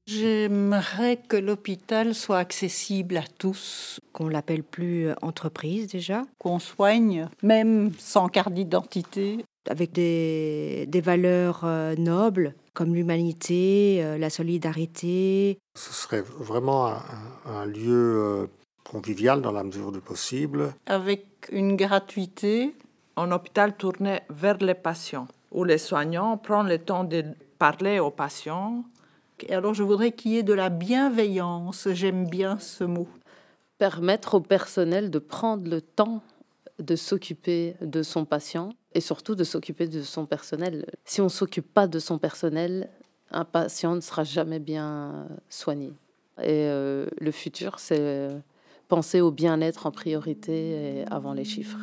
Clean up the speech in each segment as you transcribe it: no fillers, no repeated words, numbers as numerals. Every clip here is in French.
J'aimerais que l'hôpital soit accessible à tous, Qu'on l'appelle plus entreprise déjà, qu'on soigne, même sans carte d'identité. avec des valeurs nobles comme l'humanité, la solidarité. Ce serait vraiment un lieu convivial dans la mesure du possible. Avec une gratuité. Un hôpital tourné vers les patients, où les soignants prennent le temps de parler aux patients. Et alors je voudrais qu'il y ait de la bienveillance, j'aime bien ce mot. Permettre au personnel de prendre le temps de s'occuper de son patient et surtout de s'occuper de son personnel. Si on ne s'occupe pas de son personnel, un patient ne sera jamais bien soigné. Et le futur, c'est penser au bien-être en priorité et avant les chiffres.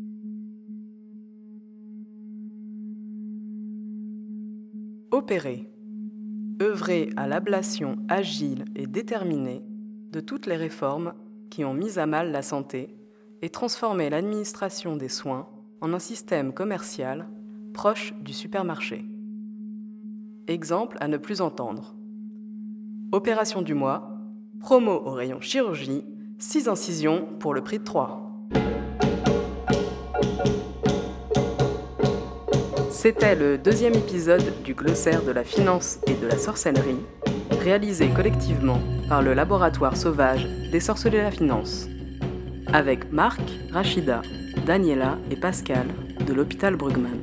Opérer. Œuvrer à l'ablation agile et déterminée de toutes les réformes qui ont mis à mal la santé et transformer l'administration des soins en un système commercial proche du supermarché. Exemple à ne plus entendre. Opération du mois, promo au rayon chirurgie, 6 incisions pour le prix de 3. C'était le 2e épisode du glossaire de la finance et de la sorcellerie, réalisé collectivement par le laboratoire sauvage des sorcelets de la finance, avec Marc, Rachida, Daniela et Pascal de l'hôpital Brugmann.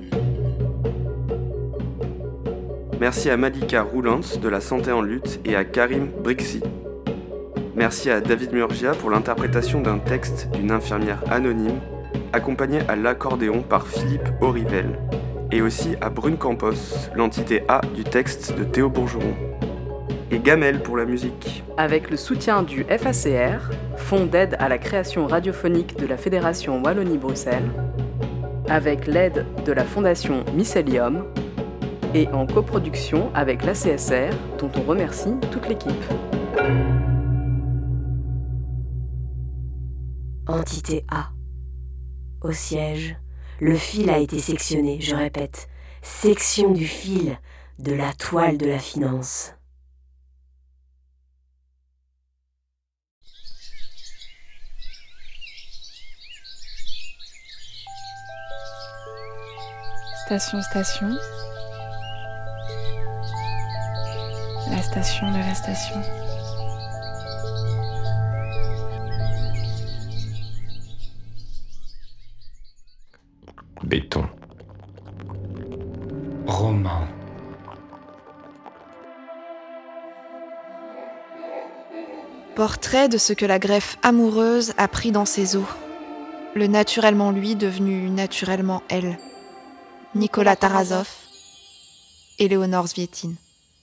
Merci à Malika Roulant de la Santé en lutte et à Karim Brixi. Merci à David Murgia pour l'interprétation d'un texte d'une infirmière anonyme, accompagnée à l'accordéon par Philippe Aurivel, et aussi à Brune Campos, l'entité A du texte de Théo Bourgeron. Et Gamel pour la musique. Avec le soutien du FACR, Fonds d'aide à la création radiophonique de la Fédération Wallonie-Bruxelles, avec l'aide de la Fondation Mycelium, et en coproduction avec l'ACSR, dont on remercie toute l'équipe. Entité A. Au siège, le fil a été sectionné, je répète, section du fil de la toile de la finance. Station. La station de la station. Béton. Roman. Portrait de ce que la greffe amoureuse a pris dans ses os. Le naturellement lui devenu naturellement elle. Nicolas Tarasov, Éléonore Zvietine.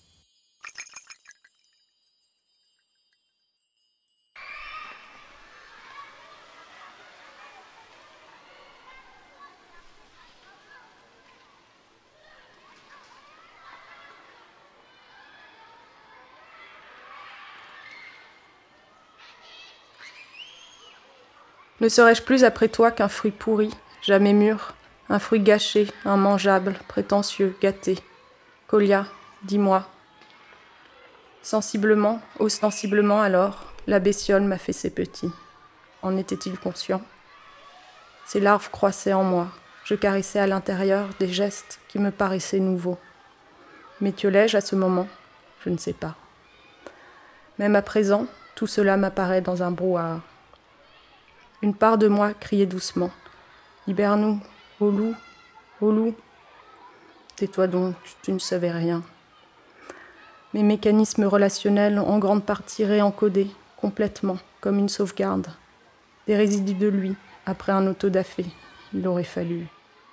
Ne serais-je plus après toi qu'un fruit pourri, jamais mûr, un fruit gâché, immangeable, prétentieux, gâté. Colia, dis-moi. Sensiblement, ostensiblement alors, la bestiole m'a fait ses petits. En était-il conscient ? Ces larves croissaient en moi. Je caressais à l'intérieur des gestes qui me paraissaient nouveaux. M'étiolais-je à ce moment ? Je ne sais pas. Même à présent, tout cela m'apparaît dans un brouhaha. Une part de moi criait doucement. « Libère-nous, ô loup, ô loup !» Tais-toi donc, tu ne savais rien. Mes mécanismes relationnels en grande partie réencodés, complètement, comme une sauvegarde. Des résidus de lui, après un autodafé, il aurait fallu.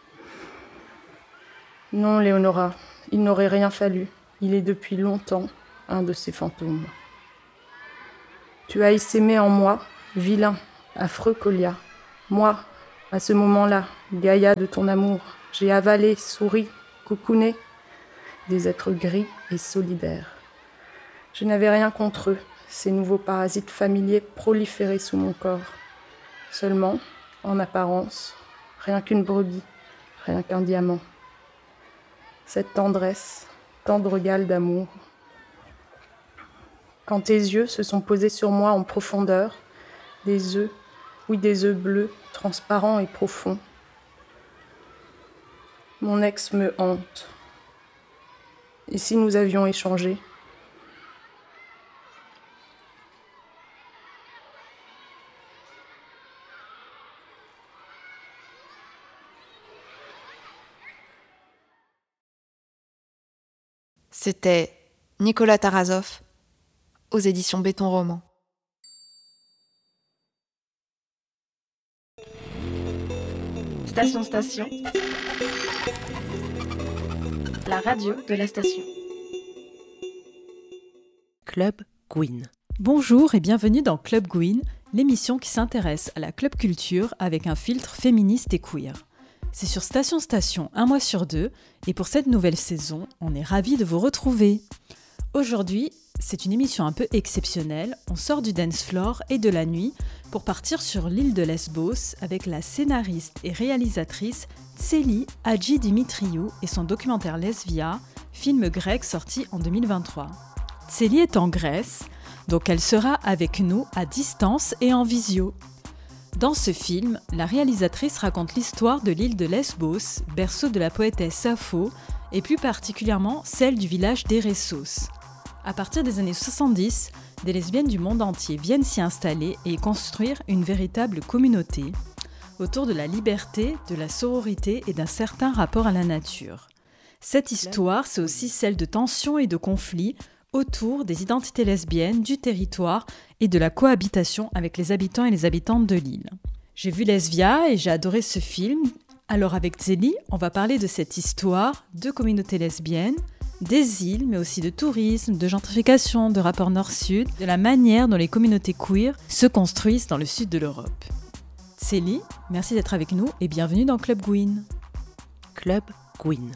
Non, Léonora, il n'aurait rien fallu. Il est depuis longtemps un de ces fantômes. Tu as essaimé en moi, vilain, affreux Colia. Moi, à ce moment-là, Gaïa de ton amour, j'ai avalé, souri, cocooné, des êtres gris et solidaires. Je n'avais rien contre eux, ces nouveaux parasites familiers proliférés sous mon corps. Seulement, en apparence, rien qu'une brebis, rien qu'un diamant. Cette tendresse, tendre gale d'amour. Quand tes yeux se sont posés sur moi en profondeur, des œufs, oui des œufs bleus, transparents et profonds. Mon ex me hante. Et si nous avions échangé ? C'était Nicolas Tarasov aux éditions Béton Roman. Station. La radio de la station. Club Gwyn. Bonjour et bienvenue dans Club Gwyn, l'émission qui s'intéresse à la club culture avec un filtre féministe et queer. C'est sur Station, un mois sur deux, et pour cette nouvelle saison, on est ravis de vous retrouver. Aujourd'hui, c'est une émission un peu exceptionnelle, on sort du dance floor et de la nuit pour partir sur l'île de Lesbos avec la scénariste et réalisatrice Tseli Hadjidimitriou et son documentaire Lesvia, film grec sorti en 2023. Tseli est en Grèce, donc elle sera avec nous à distance et en visio. Dans ce film, la réalisatrice raconte l'histoire de l'île de Lesbos, berceau de la poétesse Sappho, et plus particulièrement celle du village d'Eressos. À partir des années 70, des lesbiennes du monde entier viennent s'y installer et y construire une véritable communauté, autour de la liberté, de la sororité et d'un certain rapport à la nature. Cette histoire, c'est aussi celle de tensions et de conflits autour des identités lesbiennes, du territoire et de la cohabitation avec les habitants et les habitantes de l'île. J'ai vu Lesvia et j'ai adoré ce film. Alors avec Tseli, on va parler de cette histoire de communautés lesbiennes, des îles, mais aussi de tourisme, de gentrification, de rapport nord-sud, de la manière dont les communautés queer se construisent dans le sud de l'Europe. Tseli, merci d'être avec nous et bienvenue dans Club Gwyn. Club Gwyn.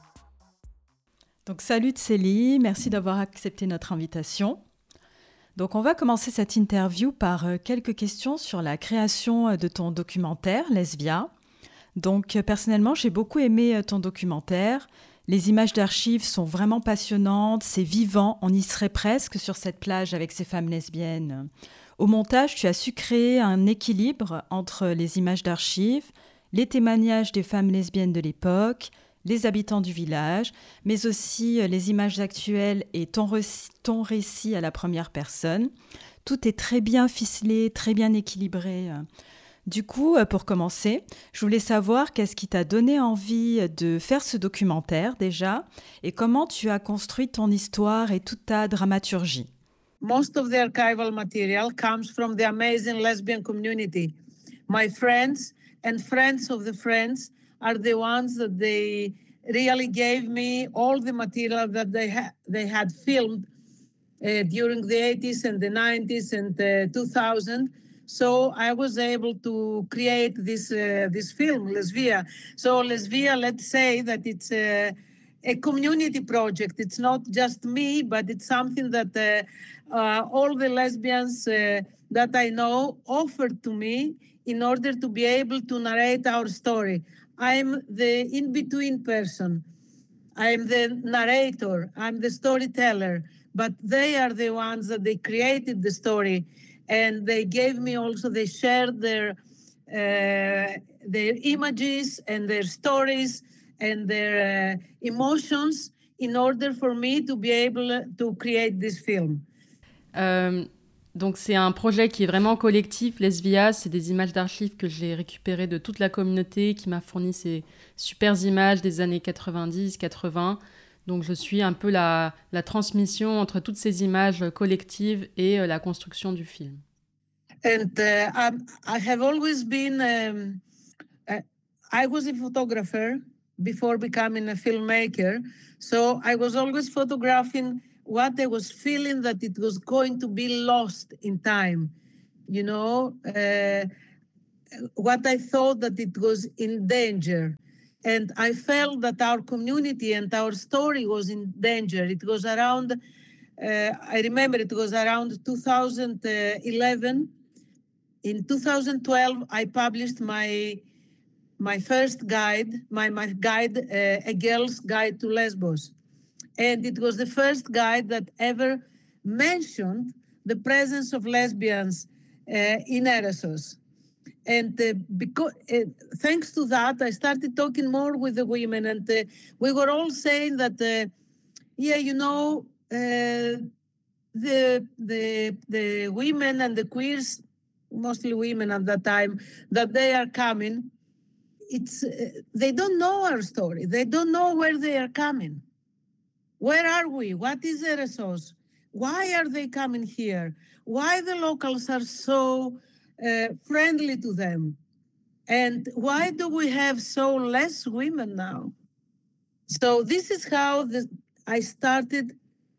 Donc salut Tseli, merci d'avoir accepté notre invitation. Donc on va commencer cette interview par quelques questions sur la création de ton documentaire Lesvia. Donc personnellement, j'ai beaucoup aimé ton documentaire. Les images d'archives sont vraiment passionnantes, c'est vivant, on y serait presque sur cette plage avec ces femmes lesbiennes. Au montage, tu as su créer un équilibre entre les images d'archives, les témoignages des femmes lesbiennes de l'époque, les habitants du village, mais aussi les images actuelles et ton récit à la première personne. Tout est très bien ficelé, très bien équilibré. Du coup, pour commencer, je voulais savoir qu'est-ce qui t'a donné envie de faire ce documentaire déjà et comment tu as construit ton histoire et toute ta dramaturgie. Most of the archival material comes from the amazing lesbian community. My friends and friends of the friends are the ones that they really gave me all the material that they had filmed during the 80s and the 90s and 2000. So I was able to create this film, Lesvia. So Lesvia, let's say that it's a community project. It's not just me, but it's something that all the lesbians that I know offered to me in order to be able to narrate our story. I'm the in-between person. I'm the narrator. I'm the storyteller. But they are the ones that they created the story. And they gave me also, they shared their images and their stories and their emotions in order for me to be able to create this film. Donc c'est un projet qui est vraiment collectif, Lesvia, c'est des images d'archives que j'ai récupérées de toute la communauté qui m'a fourni ces super images des années 90, 80. Donc je suis un peu la transmission entre toutes ces images collectives et la construction du film. And I have always been, I was a photographer before becoming a filmmaker. So I was always photographing what I was feeling that it was going to be lost in time, you know, what I thought that it was in danger. And I felt that our community and our story was in danger. It was around, I remember it was around 2011. In 2012, I published my first guide, my guide, A Girl's Guide to Lesbos. And it was the first guide that ever mentioned the presence of lesbians in Eresos. And thanks to that, I started talking more with the women, and we were all saying that, the women and the queers, mostly women at that time, that they are coming, they don't know our story. They don't know where they are coming. Where are we? What is Eresos? Why are they coming here? Why the locals are so friendly to them? And why do we have so less women now? So this is how I started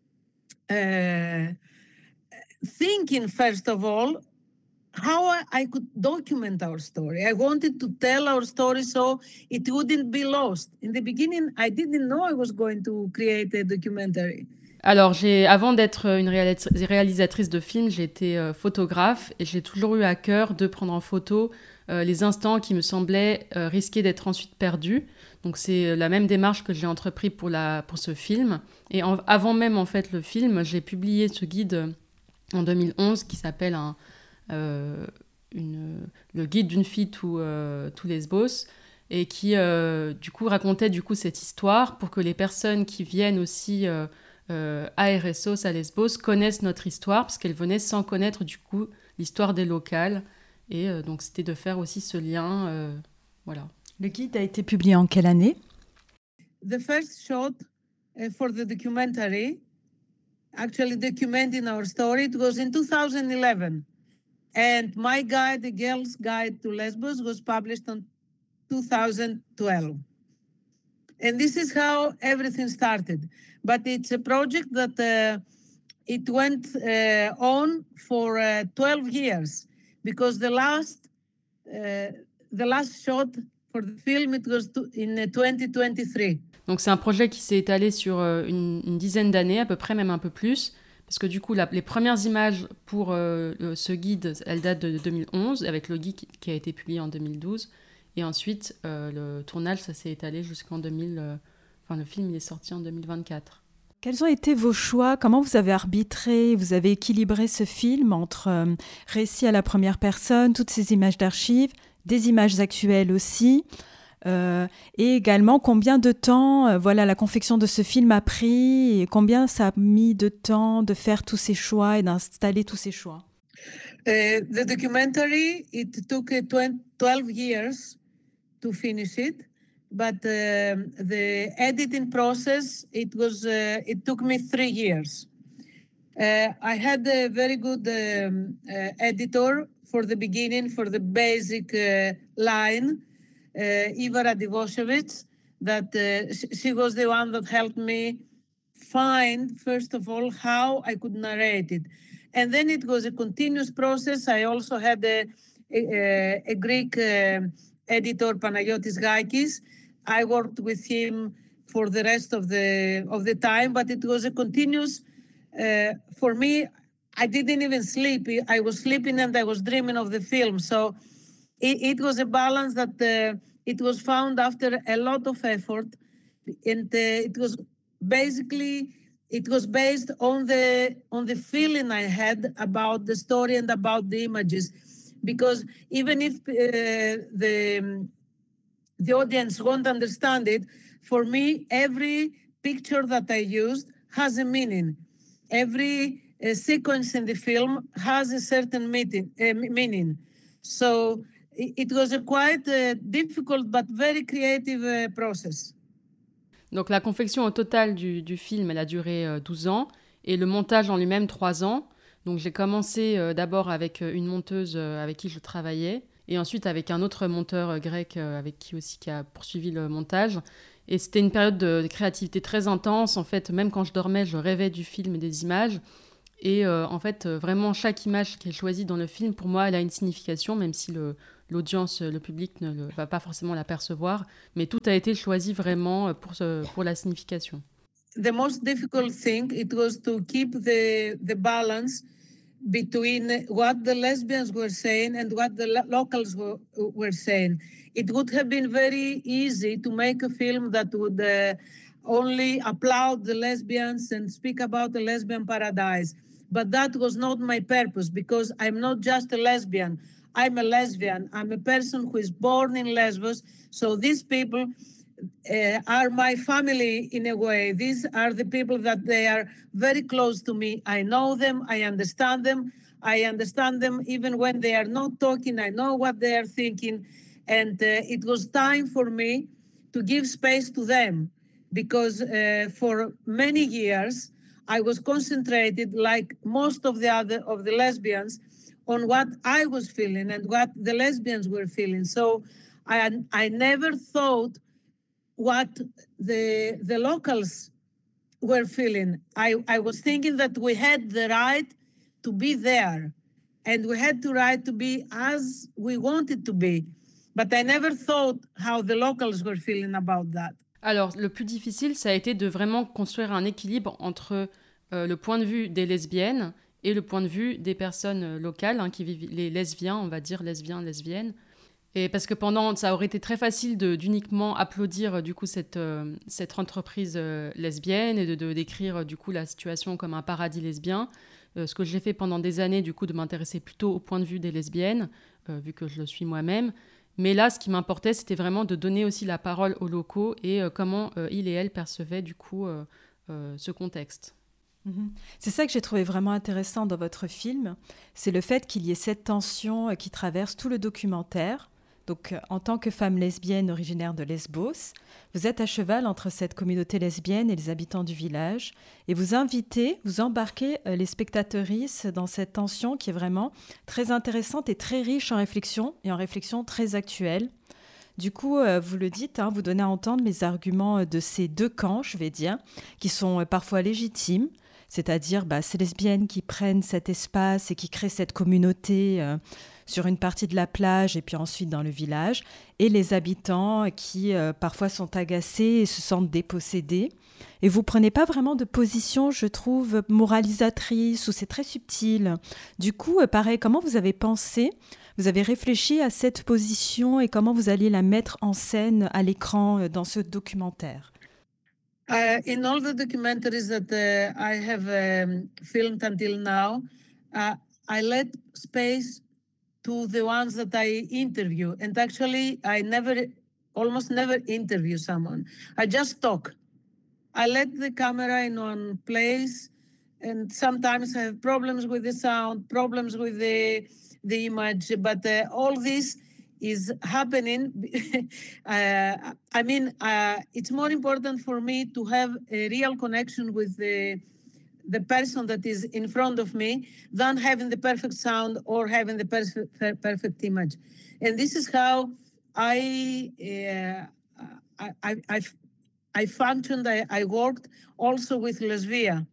thinking, first of all, how I could document our story. I wanted to tell our story so it wouldn't be lost. In the beginning, I didn't know I was going to create a documentary. Alors, avant d'être une réalisatrice de films, j'ai été photographe et j'ai toujours eu à cœur de prendre en photo les instants qui me semblaient risquer d'être ensuite perdus. Donc, c'est la même démarche que j'ai entrepris pour ce film. Et avant même, en fait, le film, j'ai publié ce guide en 2011 qui s'appelle le guide d'une fille tout Lesbos et qui, du coup, racontait cette histoire pour que les personnes qui viennent aussi à Eresos, à Lesbos, connaissent notre histoire parce qu'elles venaient sans connaître du coup l'histoire des locales et donc c'était de faire aussi ce lien, voilà. Le guide a été publié en quelle année? The first shot for the documentary, actually documenting our story, it was in 2011, and my guide, The Girl's Guide to Lesbos, was published in 2012. And this is how everything started. But it's a project that it went on for 12 years because the last shot for the film, it was in 2023. Donc c'est un projet qui s'est étalé sur une dizaine d'années, à peu près, même un peu plus, parce que du coup, les premières images pour ce guide, elles datent de 2011, avec le guide qui a été publié en 2012. Et ensuite, le tournage, ça s'est étalé jusqu'en le film, il est sorti en 2024. Quels ont été vos choix? Comment vous avez arbitré, vous avez équilibré ce film entre récit à la première personne, toutes ces images d'archives, des images actuelles aussi, et également combien de temps la confection de ce film a pris et combien ça a mis de temps de faire tous ces choix et d'installer tous ces choix? The documentary, it took 12 years to finish it. But the editing process, it took me 3 years. I had a very good editor for the beginning, for the basic line, Iva Radivosevich, that she was the one that helped me find, first of all, how I could narrate it. And then it was a continuous process. I also had a Greek editor, Panagiotis Gaikis. I worked with him for the rest of the time, but it was a continuous, for me, I didn't even sleep. I was sleeping and I was dreaming of the film. So it was a balance that it was found after a lot of effort. And it was based on the feeling I had about the story and about the images. Because even if the audience won't understand it, for me, every picture that I used has a meaning. Every sequence in the film has a certain meaning. So it was a quite difficult but very creative process. Donc la confection au total du film, elle a duré 12 ans et le montage en lui-même 3 ans. Donc j'ai commencé d'abord avec une monteuse avec qui je travaillais et ensuite avec un autre monteur grec avec qui a poursuivi le montage. Et c'était une période de créativité très intense. En fait, même quand je dormais, je rêvais du film et des images. Et en fait, vraiment, chaque image qui est choisie dans le film, pour moi, elle a une signification, même si l'audience, le public ne va pas forcément la percevoir. Mais tout a été choisi vraiment pour la signification. The most difficult thing, it was to keep the balance between what the lesbians were saying and what the locals were saying. It would have been very easy to make a film that would only applaud the lesbians and speak about the lesbian paradise. But that was not my purpose, because I'm not just a lesbian. I'm a lesbian. I'm a person who is born in Lesbos. So these people are my family in a way. These are the people that they are very close to me. I know them. I understand them. I understand them even when they are not talking. I know what they are thinking. And it was time for me to give space to them, because for many years I was concentrated, like most of the lesbians, on what I was feeling and what the lesbians were feeling. So I never thought what the locals were feeling. I was thinking that we had the right to be there, and we had the right to be as we wanted to be. But I never thought how the locals were feeling about that. Alors, le plus difficile, ça a été de vraiment construire un équilibre entre le point de vue des lesbiennes et le point de vue des personnes locales, qui vivent, les lesbiens, on va dire lesbiens, lesbiennes. Et parce que ça aurait été très facile d'uniquement applaudir du coup cette entreprise lesbienne et de décrire du coup la situation comme un paradis lesbien. Ce que j'ai fait pendant des années, du coup, de m'intéresser plutôt au point de vue des lesbiennes, vu que je le suis moi-même. Mais là, ce qui m'importait, c'était vraiment de donner aussi la parole aux locaux et comment ils et elles percevaient du coup ce contexte. C'est ça que j'ai trouvé vraiment intéressant dans votre film, c'est le fait qu'il y ait cette tension qui traverse tout le documentaire. Donc, en tant que femme lesbienne originaire de Lesbos, vous êtes à cheval entre cette communauté lesbienne et les habitants du village, et vous embarquez les spectatrices dans cette tension qui est vraiment très intéressante et très riche en réflexion, et en réflexion très actuelle. Du coup, vous le dites, vous donnez à entendre les arguments de ces deux camps, je vais dire, qui sont parfois légitimes, c'est-à-dire ces lesbiennes qui prennent cet espace et qui créent cette communauté sur une partie de la plage et puis ensuite dans le village, et les habitants qui parfois sont agacés et se sentent dépossédés. Et vous ne prenez pas vraiment de position, je trouve, moralisatrice, ou c'est très subtil. Du coup, pareil, comment vous avez pensé, vous avez réfléchi à cette position et comment vous alliez la mettre en scène à l'écran dans ce documentaire? In all the documentaries that I have filmed until now, I let space to the ones that I interview. And actually, I almost never interview someone. I just talk. I let the camera in one place, and sometimes I have problems with the sound, problems with the image, but all this is happening. It's more important for me to have a real connection with the person that is in front of me than having the perfect sound or having the perfect image. And this is how I functioned. I worked also with Lesvia.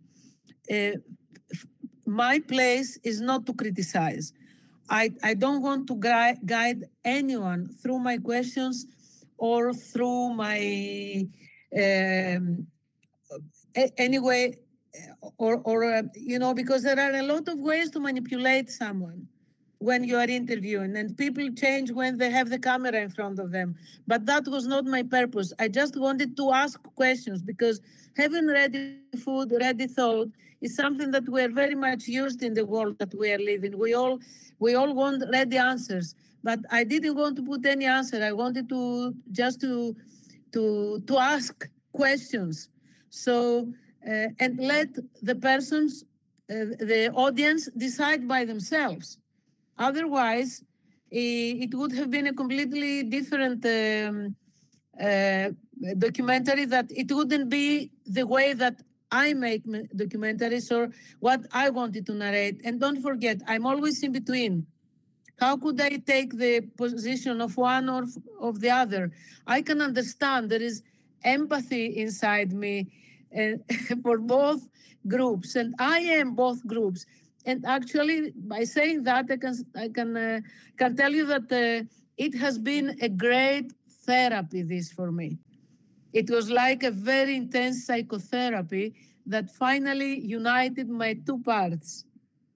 My place is not to criticize. I don't want to guide anyone through my questions or through my anyway, because there are a lot of ways to manipulate someone when you are interviewing, and people change when they have the camera in front of them. But that was not my purpose. I just wanted to ask questions, because having ready food, ready thought is something that we are very much used in the world that we are living. We all want ready answers, but I didn't want to put any answer. I wanted to ask questions. So and let the persons, the audience, decide by themselves. Otherwise, it would have been a completely different documentary, that it wouldn't be the way that I make documentaries or what I wanted to narrate. And don't forget, I'm always in between. How could I take the position of one or of the other? I can understand there is empathy inside me for both groups, and I am both groups. And actually, by saying that, I can tell you that it has been a great therapy, this for me. It was like a very intense psychotherapy that finally united my two parts.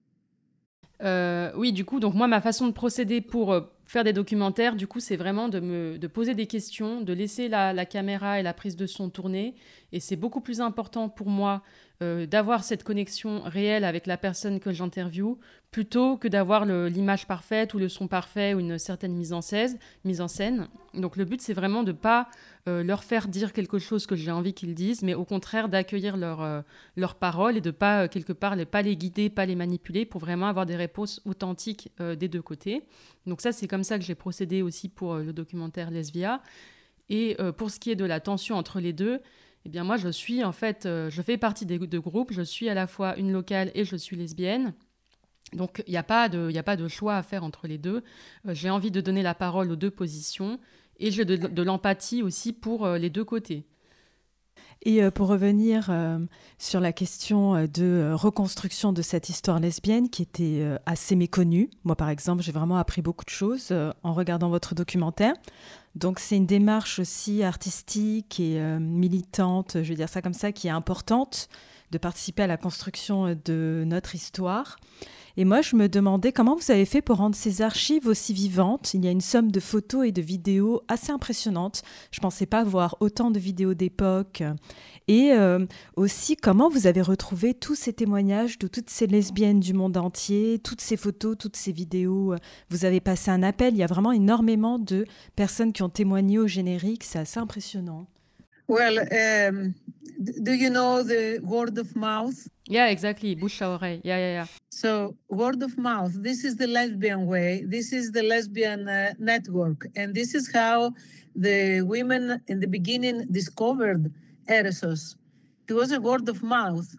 Oui, du coup, donc moi, ma façon de procéder pour faire des documentaires, du coup, c'est vraiment de poser des questions, de laisser la caméra et la prise de son tourner. Et c'est beaucoup plus important pour moi d'avoir cette connexion réelle avec la personne que j'interviewe, plutôt que d'avoir l'image parfaite ou le son parfait ou une certaine mise en scène. Donc le but, c'est vraiment de ne pas leur faire dire quelque chose que j'ai envie qu'ils disent, mais au contraire d'accueillir leurs paroles et de pas, quelque part, pas les guider, pas les manipuler, pour vraiment avoir des réponses authentiques des deux côtés. Donc ça, c'est comme ça que j'ai procédé aussi pour le documentaire Lesbia. Et pour ce qui est de la tension entre les deux, eh bien moi, je fais partie des deux groupes. Je suis à la fois une locale et je suis lesbienne. Donc, il n'y a pas de choix à faire entre les deux. J'ai envie de donner la parole aux deux positions et j'ai de l'empathie aussi pour les deux côtés. Et pour revenir sur la question de reconstruction de cette histoire lesbienne qui était assez méconnue. Moi, par exemple, j'ai vraiment appris beaucoup de choses en regardant votre documentaire. Donc, c'est une démarche aussi artistique et militante, je vais dire ça comme ça, qui est importante de participer à la construction de notre histoire. Et moi, je me demandais comment vous avez fait pour rendre ces archives aussi vivantes. Il y a une somme de photos et de vidéos assez impressionnante. Je ne pensais pas voir autant de vidéos d'époque. Et aussi, comment vous avez retrouvé tous ces témoignages de toutes ces lesbiennes du monde entier, toutes ces photos, toutes ces vidéos. Vous avez passé un appel. Il y a vraiment énormément de personnes qui ont témoigné au générique. C'est assez impressionnant. Well, do you know the word of mouth? Yeah, exactly. Bouche à oreille. Yeah. So, word of mouth, this is the lesbian way. This is the lesbian network. And this is how the women in the beginning discovered Eresos. It was a word of mouth.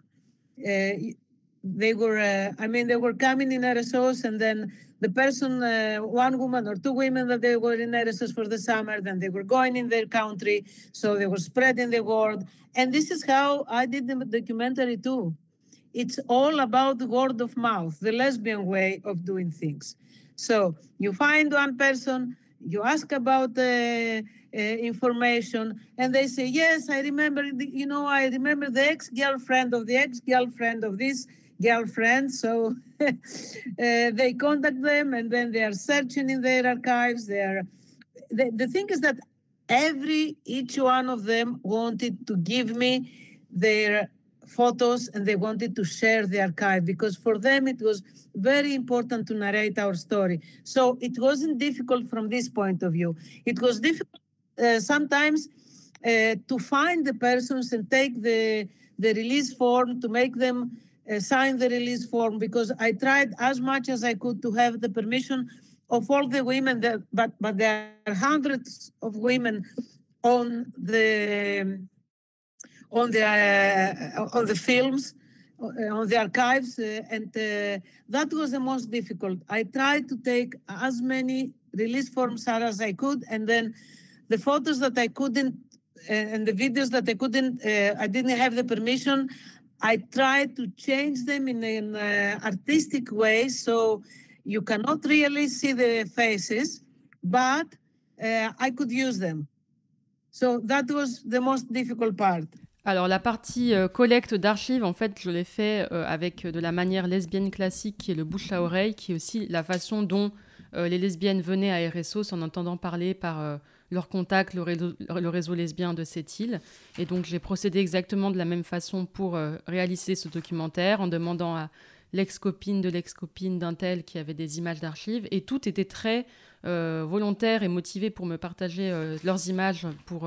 They were coming in Eresos, and then the person, one woman or two women that they were in Eresos for the summer, then they were going in their country, so they were spreading the word. And this is how I did the documentary too. It's all about the word of mouth, the lesbian way of doing things. So you find one person, you ask about the information, and they say, yes, I remember, I remember the ex-girlfriend of the ex-girlfriend of this girlfriend. So they contact them, and then they are searching in their archives. The thing is that each one of them wanted to give me their photos, and they wanted to share the archive, because for them it was very important to narrate our story. So it wasn't difficult from this point of view. It was difficult sometimes to find the persons and take the release form, to make them sign the release form, because I tried as much as I could to have the permission of all the women, but there are hundreds of women on the films, on the archives, and that was the most difficult. I tried to take as many release forms as I could, and then the photos that I couldn't, and the videos that I couldn't, I didn't have the permission, I tried to change them in an artistic way, so you cannot really see the faces, but I could use them. So that was the most difficult part. Alors la partie collecte d'archives, en fait, je l'ai fait avec de la manière lesbienne classique, qui est le bouche à oreille, qui est aussi la façon dont les lesbiennes venaient à Eresos en entendant parler par leur contact, le réseau lesbien de cette île. Et donc j'ai procédé exactement de la même façon pour réaliser ce documentaire, en demandant à l'ex-copine d'un tel qui avait des images d'archives. Et tout était très volontaire et motivé pour me partager leurs images pour...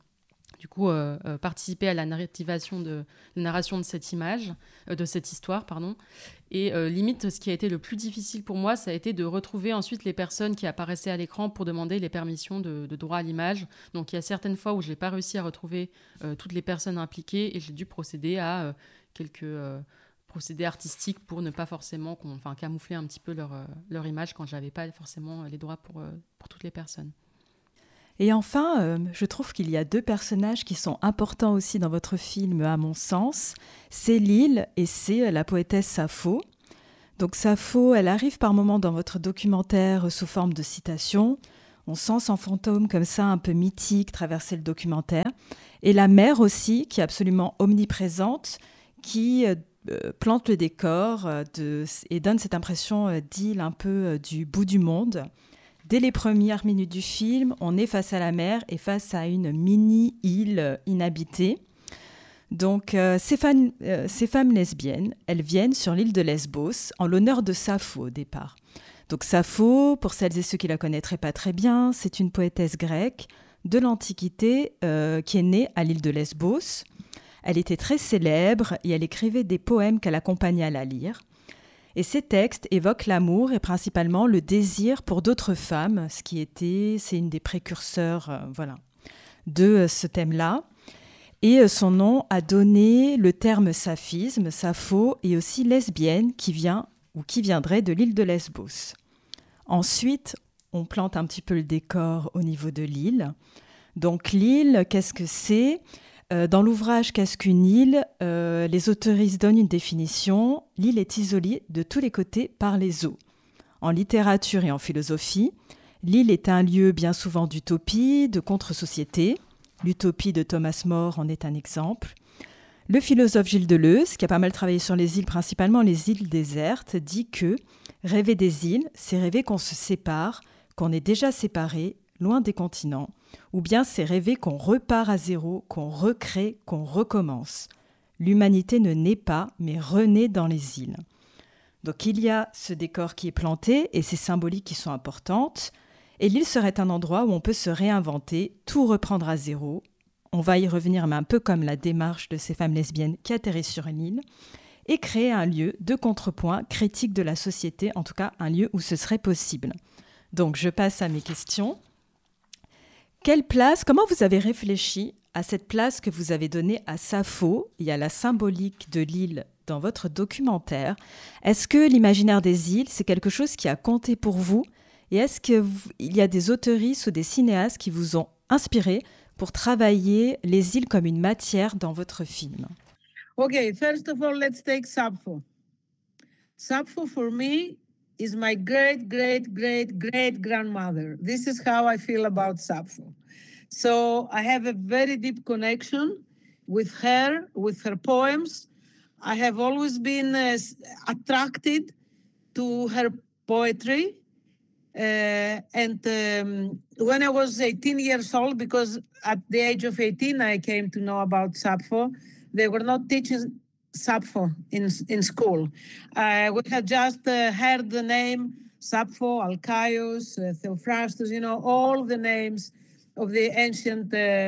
participer à la narration de cette image, de cette histoire, pardon. Et limite, ce qui a été le plus difficile pour moi, ça a été de retrouver ensuite les personnes qui apparaissaient à l'écran pour demander les permissions de droit à l'image. Donc il y a certaines fois où je n'ai pas réussi à retrouver toutes les personnes impliquées, et j'ai dû procéder à quelques procédés artistiques pour ne pas forcément camoufler un petit peu leur image quand je n'avais pas forcément les droits pour toutes les personnes. Et enfin, je trouve qu'il y a deux personnages qui sont importants aussi dans votre film, à mon sens. C'est Lille et c'est la poétesse Sappho. Donc Sappho, elle arrive par moments dans votre documentaire sous forme de citation. On sent son fantôme comme ça, un peu mythique, traverser le documentaire. Et la mère aussi, qui est absolument omniprésente, qui plante le décor et donne cette impression d'île un peu du bout du monde. Dès les premières minutes du film, on est face à la mer et face à une mini-île inhabitée. Donc, ces femmes lesbiennes, elles viennent sur l'île de Lesbos en l'honneur de Sappho au départ. Donc Sappho, pour celles et ceux qui la connaîtraient pas très bien, c'est une poétesse grecque de l'Antiquité qui est née à l'île de Lesbos. Elle était très célèbre et elle écrivait des poèmes qu'elle accompagnait à la lyre. Et ces textes évoquent l'amour et principalement le désir pour d'autres femmes, c'est une des précurseurs de ce thème-là. Et son nom a donné le terme saphisme, Sappho, et aussi lesbienne qui viendrait de l'île de Lesbos. Ensuite, on plante un petit peu le décor au niveau de l'île. Donc l'île, qu'est-ce que c'est ? Dans l'ouvrage « Qu'est-ce qu'une île ?», les autoristes donnent une définition. L'île est isolée de tous les côtés par les eaux. En littérature et en philosophie, l'île est un lieu bien souvent d'utopie, de contre-société. L'utopie de Thomas More en est un exemple. Le philosophe Gilles Deleuze, qui a pas mal travaillé sur les îles, principalement les îles désertes, dit que rêver des îles, c'est rêver qu'on se sépare, qu'on est déjà séparés, loin des continents, ou bien c'est rêver qu'on repart à zéro, qu'on recrée, qu'on recommence. L'humanité ne naît pas, mais renaît dans les îles. Donc il y a ce décor qui est planté et ces symboliques qui sont importantes. Et l'île serait un endroit où on peut se réinventer, tout reprendre à zéro. On va y revenir, mais un peu comme la démarche de ces femmes lesbiennes qui atterrissent sur une île, et créer un lieu de contrepoint critique de la société, en tout cas un lieu où ce serait possible. Donc je passe à mes questions. Comment vous avez réfléchi à cette place que vous avez donnée à Sappho et à la symbolique de l'île dans votre documentaire? Est-ce que l'imaginaire des îles, c'est quelque chose qui a compté pour vous? Et est-ce qu'il y a des auteuristes ou des cinéastes qui vous ont inspiré pour travailler les îles comme une matière dans votre film? Okay, first of all, let's take Sappho. Sappho, for me, is my great-great-great-great-grandmother. This is how I feel about Sappho. So I have a very deep connection with her poems. I have always been attracted to her poetry. When I was 18 years old, because at the age of 18 I came to know about Sappho, they were not teaching Sappho in school. We had just heard the name Sappho, Alcaios, Theophrastus, all the names of the ancient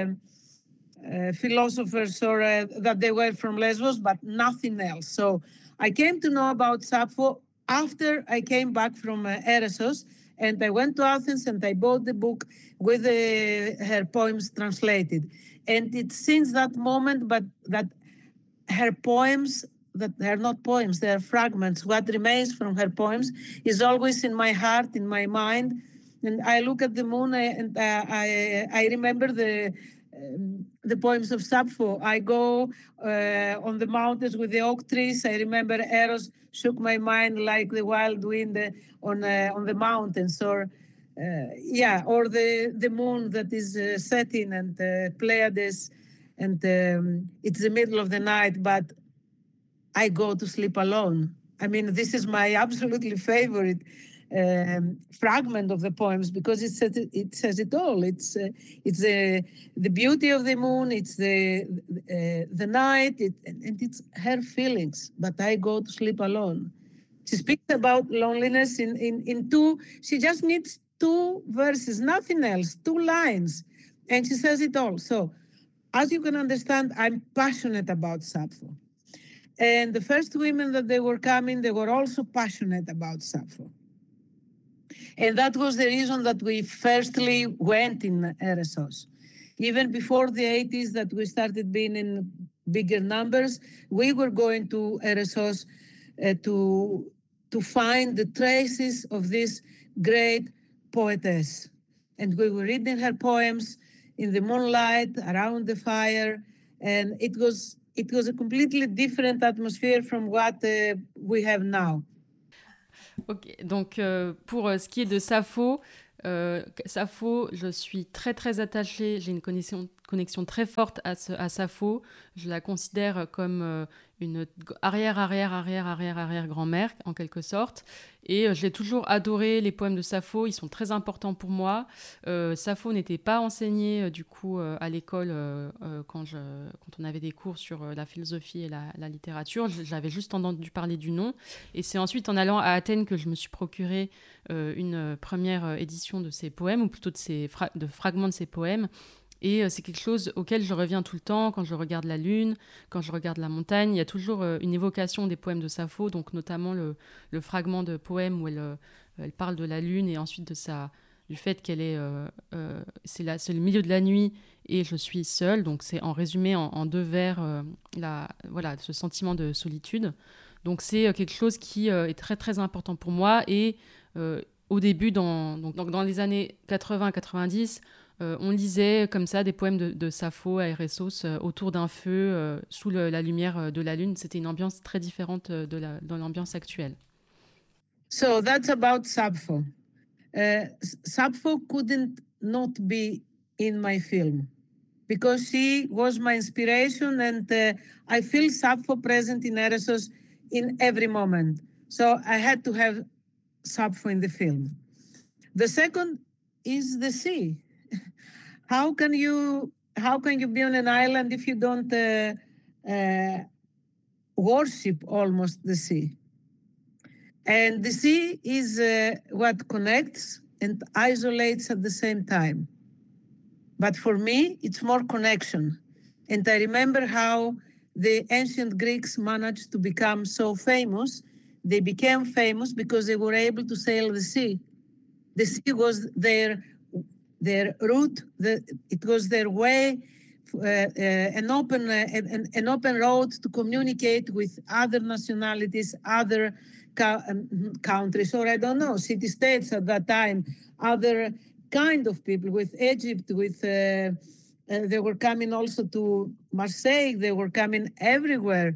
philosophers that they were from Lesbos, but nothing else. So I came to know about Sappho after I came back from Eresos, and I went to Athens and I bought the book with her poems translated. And it's since that moment, but that her poems, that they're not poems, they're fragments. What remains from her poems is always in my heart, in my mind. And I look at the moon and I remember the poems of Sappho. I go on the mountains with the oak trees. I remember Eros shook my mind like the wild wind on the mountains, or the moon that is setting and Pleiades, and it's the middle of the night, but I go to sleep alone. I mean, this is my absolutely favorite fragment of the poems because it says it all. It's the beauty of the moon. It's the night, and it's her feelings. But I go to sleep alone. She speaks about loneliness in two. She just needs two verses, nothing else, two lines, and she says it all. So, as you can understand, I'm passionate about Sappho. And the first women that they were coming, they were also passionate about Sappho. And that was the reason that we firstly went in Eresos. Even before the 80s that we started being in bigger numbers, we were going to Eresos to find the traces of this great poetess. And we were reading her poems in the moonlight, around the fire, and it was a completely different atmosphere from what we have now. Ok, donc pour ce qui est de Sappho, je suis très très attachée, j'ai une connexion très forte à Sappho. Je la considère comme une arrière-grand-mère, en quelque sorte. Et j'ai toujours adoré les poèmes de Sappho, ils sont très importants pour moi. Sappho n'était pas enseignée, du coup, à l'école quand on avait des cours sur la philosophie et la littérature. J'avais juste entendu parler du nom. Et c'est ensuite en allant à Athènes que je me suis procuré une première édition de ses poèmes, ou plutôt de fragments de ses poèmes. Et c'est quelque chose auquel je reviens tout le temps quand je regarde la lune, quand je regarde la montagne. Il y a toujours une évocation des poèmes de Sappho, donc notamment le fragment de poème où elle parle de la lune et ensuite du fait qu'elle est... c'est le milieu de la nuit et je suis seule. Donc c'est en résumé en deux vers ce sentiment de solitude. Donc c'est quelque chose qui est très très important pour moi. Et au début, dans les années 80-90, on lisait comme ça des poèmes de Sappho à Eressos autour d'un feu sous la lumière de la lune. C'était une ambiance très différente de l'ambiance actuelle. So that's about Sappho. Sappho couldn't not be in my film because she was my inspiration, and I feel Sappho present in Eressos in every moment. So I had to have Sappho in the film. The second is the sea. How can you be on an island if you don't worship almost the sea? And the sea is what connects and isolates at the same time. But for me, it's more connection. And I remember how the ancient Greeks managed to become so famous. They became famous because they were able to sail the sea. The sea was their route. It was their way, an open road to communicate with other nationalities, other countries, or I don't know, city-states at that time, other kind of people. With Egypt, they were coming also to Marseille. They were coming everywhere,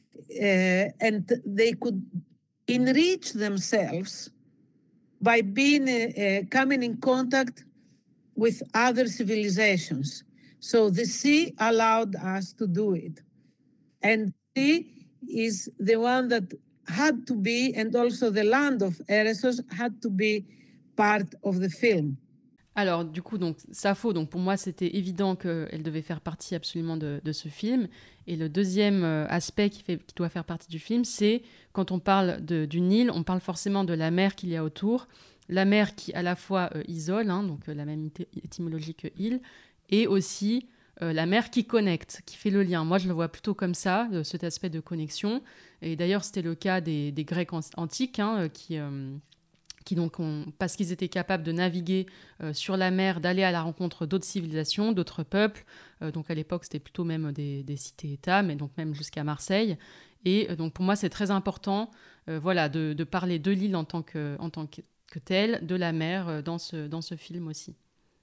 and they could enrich themselves by coming in contact with other civilizations. So the sea allowed us to do it. And the sea is the one that had to be, and also the land of Eressos had to be part of the film. Alors, du coup, Sappho, pour moi, c'était évident qu'elle devait faire partie absolument de ce film. Et le deuxième aspect qui doit faire partie du film, c'est quand on parle du Nil, on parle forcément de la mer qu'il y a autour. La mer qui, à la fois, isole, donc la même étymologie que île, et aussi la mer qui connecte, qui fait le lien. Moi, je le vois plutôt comme ça, cet aspect de connexion. Et d'ailleurs, c'était le cas des Grecs antiques, qui donc parce qu'ils étaient capables de naviguer sur la mer, d'aller à la rencontre d'autres civilisations, d'autres peuples. Donc à l'époque, c'était plutôt même des cités-États, mais donc même jusqu'à Marseille. Et donc pour moi, c'est très important de parler de l'île en tant que telle, de la mer dans ce film aussi.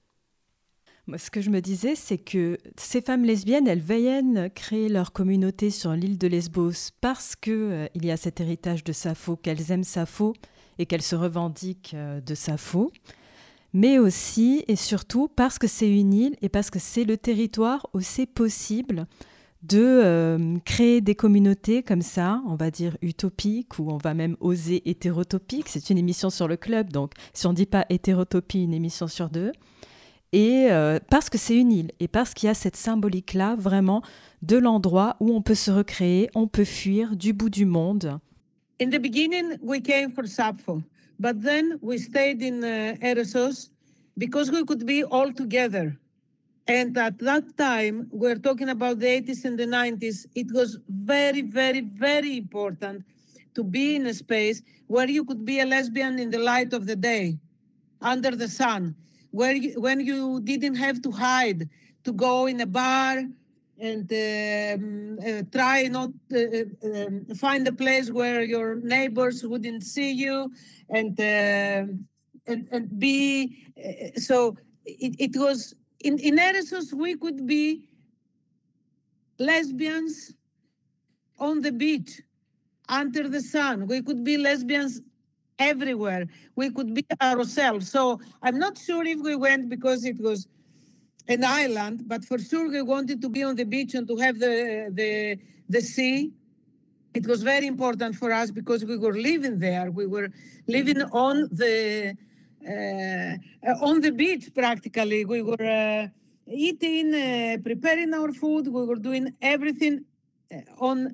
Moi, ce que je me disais, c'est que ces femmes lesbiennes, elles viennent créer leur communauté sur l'île de Lesbos parce qu'il y a cet héritage de Sappho, qu'elles aiment Sappho et qu'elles se revendiquent de Sappho, mais aussi et surtout parce que c'est une île et parce que c'est le territoire où c'est possible de créer des communautés comme ça, on va dire utopiques, ou on va même oser hétérotopiques. C'est une émission sur le club, donc si on ne dit pas hétérotopie, une émission sur deux. Et parce que c'est une île et parce qu'il y a cette symbolique-là vraiment de l'endroit où on peut se recréer, on peut fuir du bout du monde. In the beginning, we came for Sappho, but then we stayed in Eressos because we could be all together. And at that time, we're talking about the 80s and the 90s, it was very, very, very important to be in a space where you could be a lesbian in the light of the day, under the sun, when you didn't have to hide, to go in a bar and try not find a place where your neighbors wouldn't see you, and be so it was in Eressos we could be lesbians on the beach under the sun. We could be lesbians everywhere. We could be ourselves. So I'm not sure if we went because it was an island, but for sure we wanted to be on the beach and to have the sea. It was very important for us because we were living there. We were living on the beach practically. We were eating, preparing our food. We were doing everything on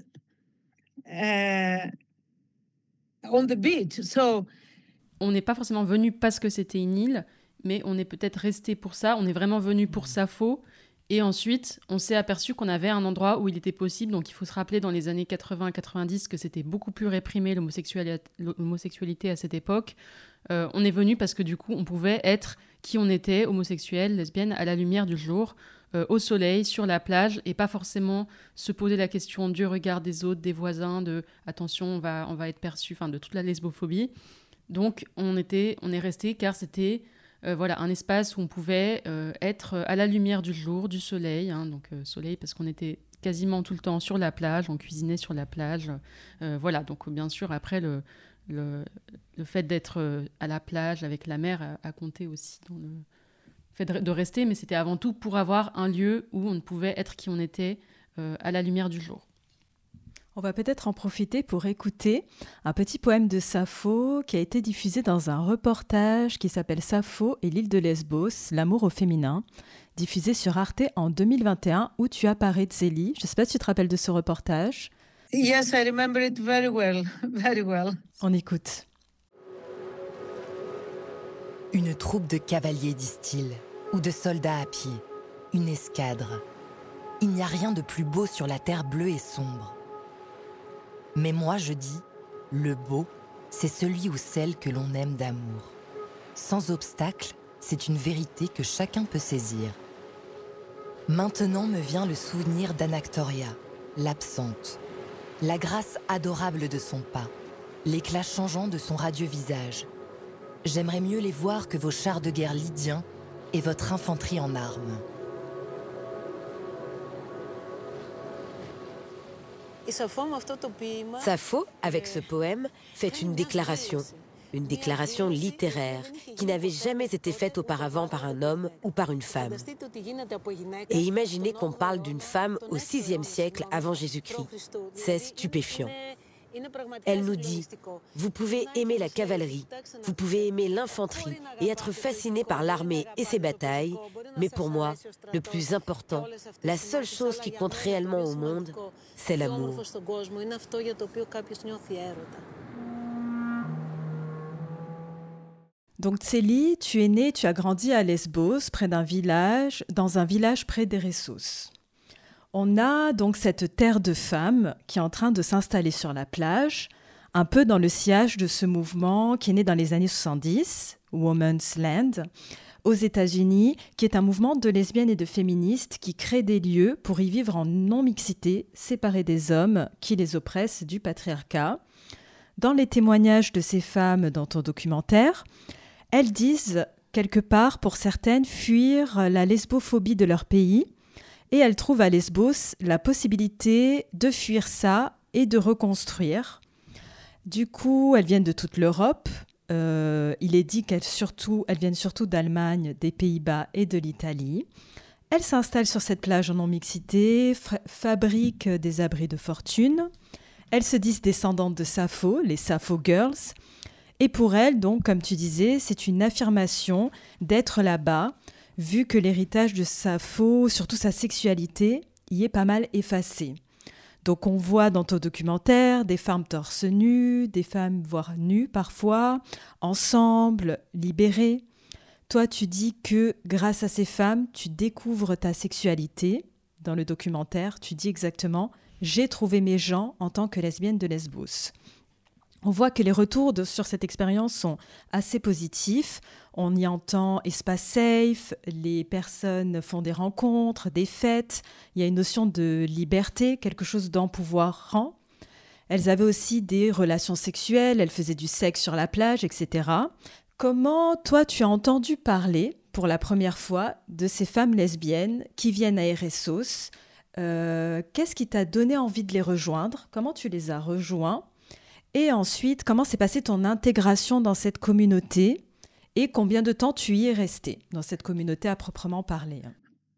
the beach. So, on n'est pas forcément venu parce que c'était une île, mais on est peut-être resté pour ça. On est vraiment venu pour Sappho. Et ensuite, on s'est aperçu qu'on avait un endroit où il était possible. Donc, il faut se rappeler dans les années 80-90 que c'était beaucoup plus réprimé l'homosexualité à cette époque. On est venu parce que du coup, on pouvait être qui on était, homosexuel, lesbienne, à la lumière du jour, au soleil, sur la plage, et pas forcément se poser la question du regard des autres, des voisins, de attention, on va être perçu, de toute la lesbophobie. Donc, on est resté car c'était un espace où on pouvait être à la lumière du jour, du soleil. Soleil parce qu'on était quasiment tout le temps sur la plage, on cuisinait sur la plage. Donc bien sûr, après, le fait d'être à la plage avec la mer a compté aussi dans le fait de rester, mais c'était avant tout pour avoir un lieu où on pouvait être qui on était à la lumière du jour. On va peut-être en profiter pour écouter un petit poème de Sappho qui a été diffusé dans un reportage qui s'appelle Sappho et l'île de Lesbos, l'amour au féminin, diffusé sur Arte en 2021 où tu apparais, Zélie. Je ne sais pas si tu te rappelles de ce reportage. Yes, I remember it very well, very well. On écoute. Une troupe de cavaliers, disent-ils, ou de soldats à pied, une escadre. Il n'y a rien de plus beau sur la terre bleue et sombre. Mais moi, je dis, le beau, c'est celui ou celle que l'on aime d'amour. Sans obstacle, c'est une vérité que chacun peut saisir. Maintenant me vient le souvenir d'Anactoria, l'absente. La grâce adorable de son pas, l'éclat changeant de son radieux visage. J'aimerais mieux les voir que vos chars de guerre lydiens et votre infanterie en armes. Sappho, avec ce poème, fait une déclaration littéraire qui n'avait jamais été faite auparavant par un homme ou par une femme. Et imaginez qu'on parle d'une femme au VIe siècle avant Jésus-Christ. C'est stupéfiant. Elle nous dit, vous pouvez aimer la cavalerie, vous pouvez aimer l'infanterie et être fasciné par l'armée et ses batailles, mais pour moi, le plus important, la seule chose qui compte réellement au monde, c'est l'amour. Donc Zélie, tu es née, tu as grandi à Lesbos, dans un village près d'Eressos. On a donc cette terre de femmes qui est en train de s'installer sur la plage, un peu dans le sillage de ce mouvement qui est né dans les années 70, Women's Land, aux États-Unis, qui est un mouvement de lesbiennes et de féministes qui crée des lieux pour y vivre en non-mixité, séparés des hommes qui les oppressent du patriarcat. Dans les témoignages de ces femmes dans ton documentaire, elles disent, quelque part, pour certaines, fuir la lesbophobie de leur pays. Et elles trouvent à Lesbos la possibilité de fuir ça et de reconstruire. Du coup, elles viennent de toute l'Europe. Il est dit qu'elles viennent surtout d'Allemagne, des Pays-Bas et de l'Italie. Elles s'installent sur cette plage en non-mixité, fabriquent des abris de fortune. Elles se disent descendantes de Sappho, les Sappho Girls. Et pour elles, donc, comme tu disais, c'est une affirmation d'être là-bas, vu que l'héritage de Sappho, surtout sa sexualité, y est pas mal effacé. Donc on voit dans ton documentaire des femmes torse nu, des femmes voire nues parfois, ensemble, libérées. Toi, tu dis que grâce à ces femmes, tu découvres ta sexualité. Dans le documentaire, tu dis exactement « J'ai trouvé mes gens en tant que lesbienne de Lesbos ». On voit que les retours sur cette expérience sont assez positifs. On y entend espace safe, les personnes font des rencontres, des fêtes. Il y a une notion de liberté, quelque chose d'empouvoirant. Elles avaient aussi des relations sexuelles, elles faisaient du sexe sur la plage, etc. Comment, toi, tu as entendu parler pour la première fois de ces femmes lesbiennes qui viennent à Eressos ? Qu'est-ce qui t'a donné envie de les rejoindre ? Comment tu les as rejoints ? Et ensuite, comment s'est passée ton intégration dans cette communauté et combien de temps tu y es resté dans cette communauté à proprement parler ?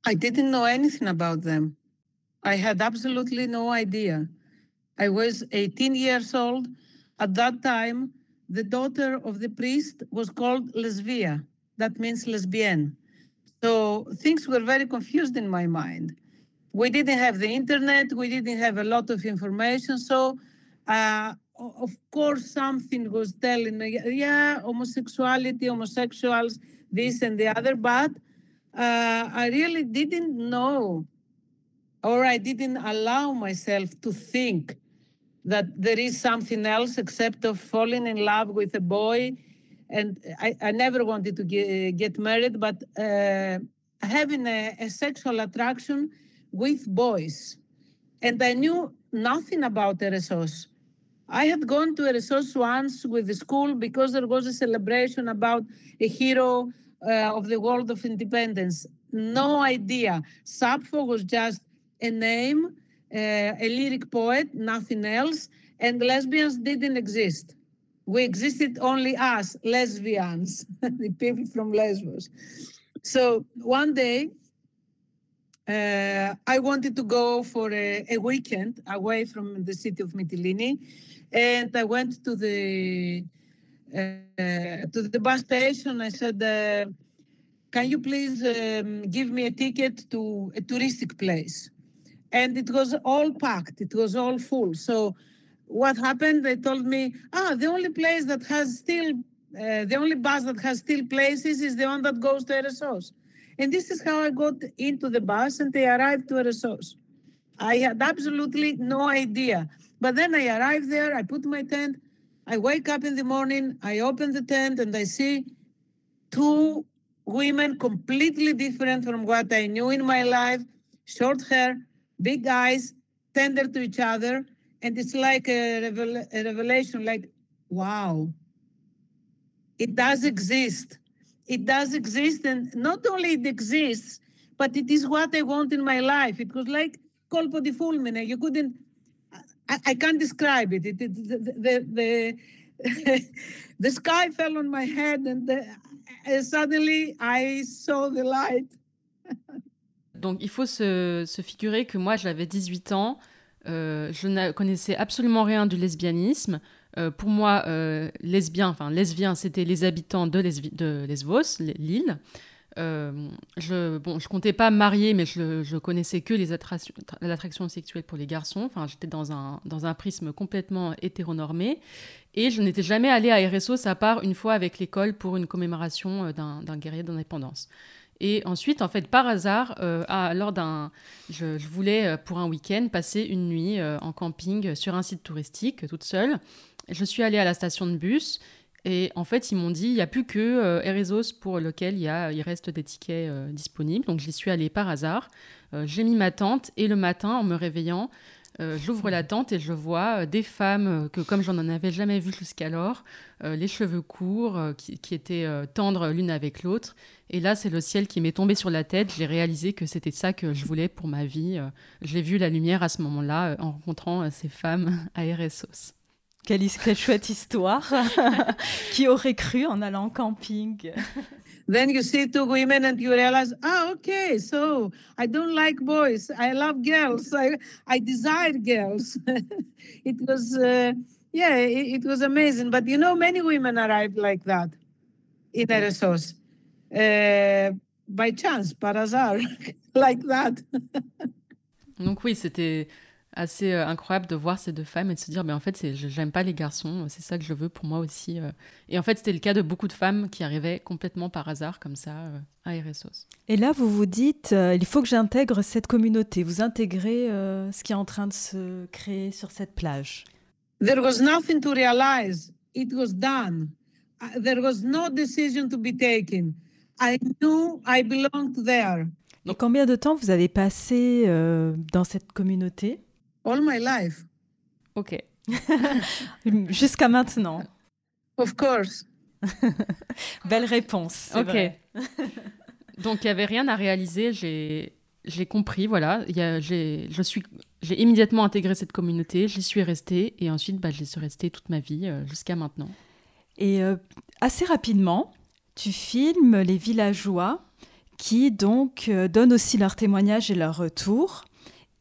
I didn't know anything about them. I had absolutely no idea. I was 18 years old. At that time, the daughter of the priest was called lesbia. That means lesbian. So things were very confused in my mind. We didn't have the internet. We didn't have a lot of information. So, of course, something was telling me, yeah, homosexuality, homosexuals, this and the other. But I really didn't know, or I didn't allow myself to think that there is something else except of falling in love with a boy. And I never wanted to get married, but having a sexual attraction with boys. And I knew nothing about Eresos. I had gone to Eresos once with the school because there was a celebration about a hero of the world of independence. No idea. Sappho was just a name, a lyric poet, nothing else, and lesbians didn't exist. We existed only us, lesbians, the people from Lesbos. So one day, I wanted to go for a weekend away from the city of Mytilene, and I went to the bus station. I said, can you please give me a ticket to a touristic place? And it was all packed. It was all full. So what happened? They told me, the only place that has still, the only bus that has still places is the one that goes to Eresos. And this is how I got into the bus, and they arrived to Eresos. I had absolutely no idea. But then I arrived there, I put my tent, I wake up in the morning, I open the tent, and I see two women completely different from what I knew in my life, short hair, big eyes, tender to each other. And it's like a revelation, like, wow, it does exist. It does exist, and not only it exists, but it is what I want in my life. It was like colpo di fulmine. You couldn't, I can't describe it. The sky fell on my head, and suddenly I saw the light. Donc il faut se figurer que moi j'avais 18 ans, je ne connaissais absolument rien du lesbianisme. Pour moi, lesbiens, c'était les habitants de Lesbos, l'île. Je comptais pas me marier, mais je connaissais que l'attraction sexuelle pour les garçons. Enfin, j'étais dans un prisme complètement hétéronormé. Et je n'étais jamais allée à Eresos à part une fois avec l'école pour une commémoration d'un guerrier d'indépendance. Et ensuite, en fait, par hasard, je voulais, pour un week-end, passer une nuit en camping sur un site touristique, toute seule. Je suis allée à la station de bus et en fait, ils m'ont dit il n'y a plus que Eresos pour lequel il reste des tickets disponibles. Donc, j'y suis allée par hasard. J'ai mis ma tente et le matin, en me réveillant, j'ouvre la tente et je vois des femmes que, comme j'en avais jamais vues jusqu'alors, les cheveux courts, qui étaient tendres l'une avec l'autre. Et là, c'est le ciel qui m'est tombé sur la tête. J'ai réalisé que c'était ça que je voulais pour ma vie. J'ai vu la lumière à ce moment-là en rencontrant ces femmes à Eresos. Quelle chouette histoire. Qui aurait cru en allant en camping? Then you see two women and you realize, okay, so I don't like boys. I love girls. I desire girls. It was, it was amazing. But you know, many women arrived like that in Eresos. By chance, par hasard, like that. Donc oui, c'était assez incroyable de voir ces deux femmes et de se dire, en fait, j'aime pas les garçons, c'est ça que je veux pour moi aussi. Et en fait, c'était le cas de beaucoup de femmes qui arrivaient complètement par hasard, comme ça, à Eresos. Et là, vous vous dites, il faut que j'intègre cette communauté. Vous intégrez ce qui est en train de se créer sur cette plage. There was nothing to realize. It was done. There was no decision to be taken. I knew I belonged there. Et combien de temps vous avez passé dans cette communauté? All my life. Ok. Jusqu'à maintenant. Of course. Belle réponse. Ok. Vrai. Donc il n'y avait rien à réaliser. J'ai compris, voilà. J'ai immédiatement intégré cette communauté. J'y suis restée et ensuite, j'y suis restée toute ma vie jusqu'à maintenant. Et assez rapidement, tu filmes les villageois qui donc donnent aussi leur témoignage et leur retour.